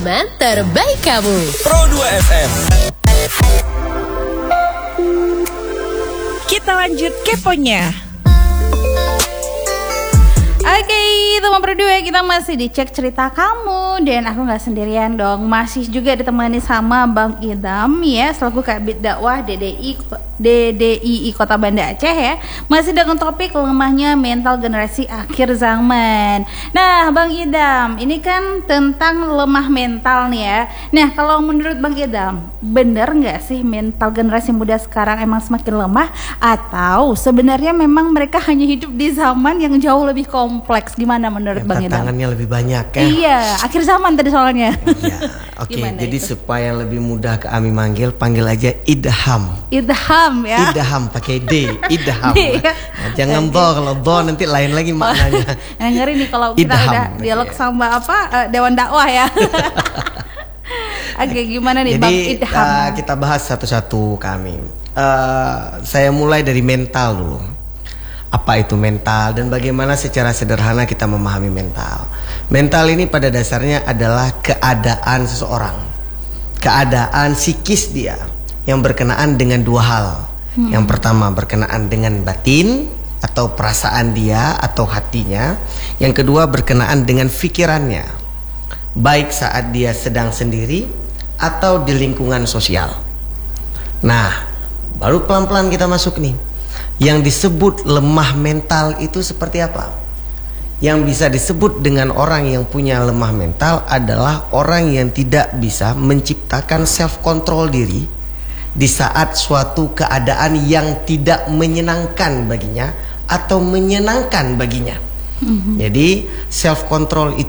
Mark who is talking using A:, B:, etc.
A: segmen terbaik kamu.
B: Pro 2 FM.
C: Kita lanjut keponya.
D: Oke, teman berdua, kita masih dicek cerita kamu. Dan aku gak sendirian dong, masih juga ditemani sama Bang Idham ya, selaku Kabid Dakwah DDI Kota Banda Aceh ya. Masih dengan topik lemahnya mental generasi akhir zaman. Nah Bang Idham, ini kan tentang lemah mental nih ya. Nah kalau menurut Bang Idham, bener gak sih mental generasi muda sekarang emang semakin lemah? Atau sebenarnya memang mereka hanya hidup di zaman yang jauh lebih kompleks? Gimana menurut Bang Idham?
E: Tantangannya lebih banyak ya.
D: Iya, akhir zaman tadi soalnya.
E: Iya, oke. Jadi itu? Supaya lebih mudah kami panggil aja Idham.
D: Idham ya.
E: Idham pakai D, Idham.
D: Ya.
E: Nah, jangan bo, kalau bo nanti lain lagi maknanya.
D: Yang ngeri nih kalau kita
E: Idham,
D: udah dialog sama Dewan Dakwah ya. Oke, gimana nih Bang Idham?
E: Kita bahas satu-satu kami. Saya mulai dari mental dulu. Apa itu mental dan bagaimana secara sederhana kita memahami mental. Mental ini pada dasarnya adalah keadaan seseorang, keadaan psikis dia yang berkenaan dengan dua hal. Yang pertama berkenaan dengan batin atau perasaan dia atau hatinya. Yang kedua berkenaan dengan pikirannya, baik saat dia sedang sendiri atau di lingkungan sosial. Nah, baru pelan-pelan kita masuk nih. Yang disebut lemah mental itu seperti apa? Yang bisa disebut dengan orang yang punya lemah mental adalah orang yang tidak bisa menciptakan self control diri di saat suatu keadaan yang tidak menyenangkan baginya atau menyenangkan baginya. Jadi self control itu